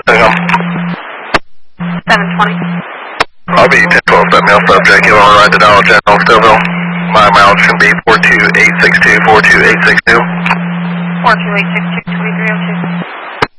Hang on. 720. I'll be 1012, that male subject. You want to ride to Dollar General, Stillville. My mileage can be 42862, 42862. 42862.